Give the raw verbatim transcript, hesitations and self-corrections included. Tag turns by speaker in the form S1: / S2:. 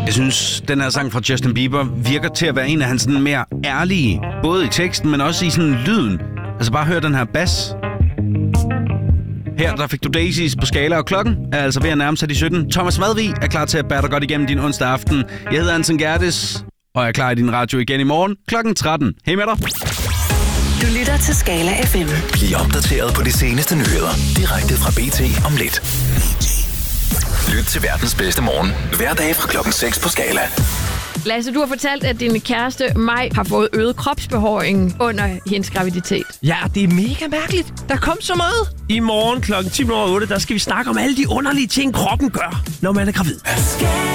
S1: Jeg synes, den her sang fra Justin Bieber virker til at være en af hans sådan mere ærlige, både i teksten, men også i sådan lyden. Altså bare hør den her bas. Her der fik du Daisies på skala, og klokken er altså ved at nærme sig de sytten. Thomas Madvig er klar til at bære dig godt igennem din onsdag aften. Jeg hedder Anton Gerdes, og jeg er klar i din radio igen i morgen klokken tretten. Hej med dig.
S2: Du lytter til Skala F M.
S3: Bliv opdateret på de seneste nyheder direkte fra B T om lidt. Lyt til verdens bedste morgen hver dag fra klokken seks på Skala.
S4: Lasse, du har fortalt, at din kæreste Maj har fået øget kropsbehåring under hendes graviditet.
S5: Ja, det er mega mærkeligt. Der kom så meget. I morgen klokken ti over otte, der skal vi snakke om alle de underlige ting, kroppen gør, når man er gravid.